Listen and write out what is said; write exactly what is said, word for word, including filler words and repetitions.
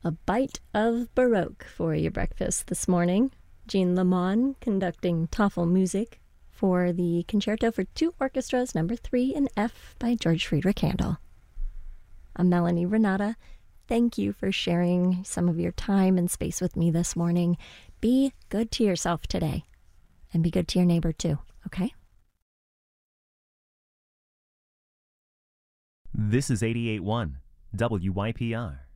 A bite of Baroque for your breakfast this morning. Jean Lamont conducting Toffel music for the Concerto for Two Orchestras, number three in F by George Friedrich Handel. I'm Melanie Renata. Thank you for sharing some of your time and space with me this morning. Be good to yourself today, and be good to your neighbor too, okay? This is eighty-eight point one W Y P R.